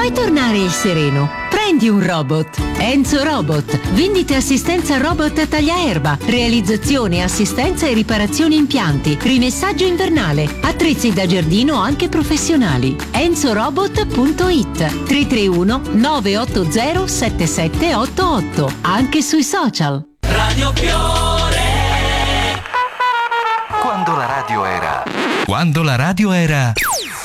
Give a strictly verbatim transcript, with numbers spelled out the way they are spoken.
Fai tornare il sereno. Prendi un robot. Enzo Robot. Vendite assistenza robot tagliaerba. Realizzazione, assistenza e riparazione impianti. Rimessaggio invernale. Attrezzi da giardino anche professionali. enzo robot punto it. tre tre uno nove otto zero sette sette otto otto. Anche sui social. Radio Fiore. Quando la radio era... Quando la radio era...